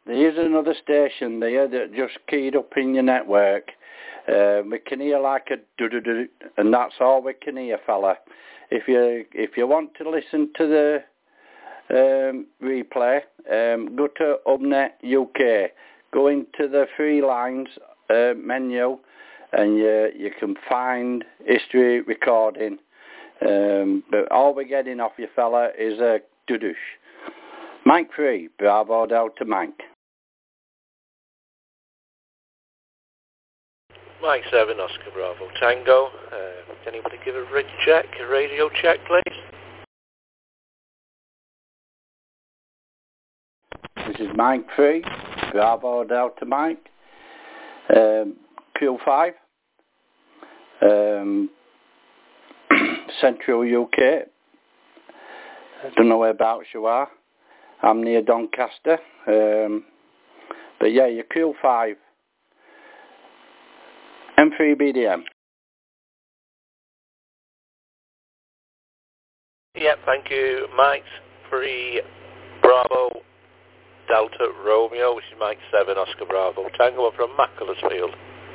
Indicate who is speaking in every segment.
Speaker 1: there is another station there that just keyed up in your network. We can hear like a do-do-do, and that's all we can hear, fella. If you want to listen to the replay, go to Hubnet UK, go into the free lines menu, and you can find history recording. But all we're getting off you, fella, is a doodush. Mike 3, Bravo Delta Mike.
Speaker 2: Mike 7, Oscar Bravo Tango. Anybody give a radio check, please?
Speaker 1: This is Mike 3, Bravo Delta Mike. Q5. Central UK. I don't know whereabouts you are. I'm near Doncaster. But yeah, you're Q5. M3BDM.
Speaker 2: Yep, thank you. Mike 3, Bravo Delta Romeo, which is Mike 7, Oscar Bravo Tango. I'm from Macclesfield.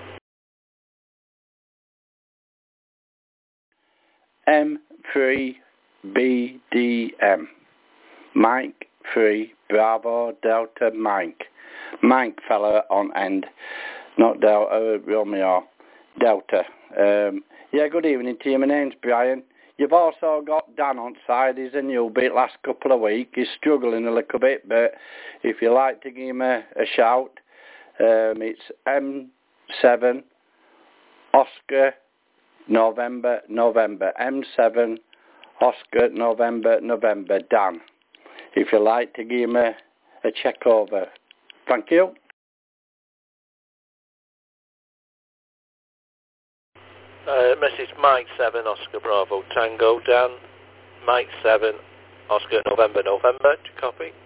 Speaker 1: M3BDM. Mike 3, Bravo Delta Mike. Mike fella on end. Not Delta, Romeo. Delta. Yeah, good evening to you. My name's Brian. You've also got Dan on side. He's a newbie last couple of weeks. He's struggling a little bit, but if you like to give him a shout, it's M7 Oscar November M7 Oscar November Dan. If you like to give him a check over. Thank you.
Speaker 2: Message Mike 7, Oscar Bravo Tango Dan. Mike 7, Oscar November. To copy.